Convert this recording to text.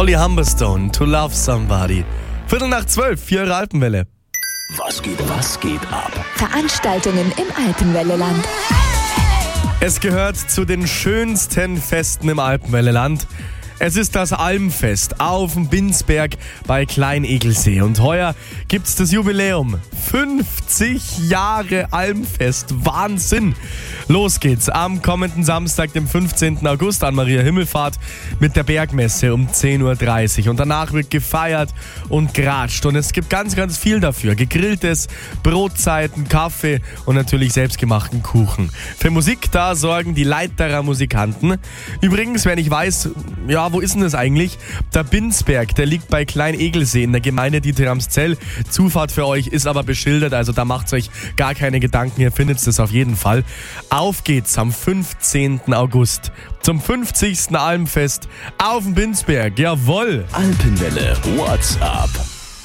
Holly Humberstone, To Love Somebody. 11:45, 4 Jahre Alpenwelle. Was geht ab? Veranstaltungen im Alpenwelleland. Es gehört zu den schönsten Festen im Alpenwelleland. Es ist das Almfest auf dem Binsberg bei Klein-Egelsee. Und heuer gibt's das Jubiläum. 50 Jahre Almfest. Wahnsinn! Los geht's am kommenden Samstag, dem 15. August an Maria Himmelfahrt mit der Bergmesse um 10:30 Uhr. Und danach wird gefeiert und geratscht. Und es gibt ganz, ganz viel dafür. Gegrilltes, Brotzeiten, Kaffee und natürlich selbstgemachten Kuchen. Für Musik, da sorgen die Leiterer Musikanten. Übrigens, wer nicht weiß, ja, wo ist denn das eigentlich? Der Binsberg, der liegt bei Klein-Egelsee in der Gemeinde Dietramszell. Zufahrt für euch ist aber beschildert, also da macht's euch gar keine Gedanken, ihr findet es auf jeden Fall. Auf geht's am 15. August zum 50. Almfest auf dem Binsberg. Jawohl! Alpenwelle WhatsApp.